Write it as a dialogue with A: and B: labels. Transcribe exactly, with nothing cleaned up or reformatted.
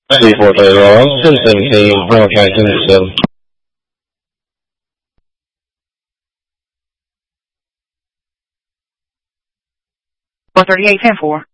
A: Ready for payroll. System team broadcasting system.
B: four thirty-eight ten four.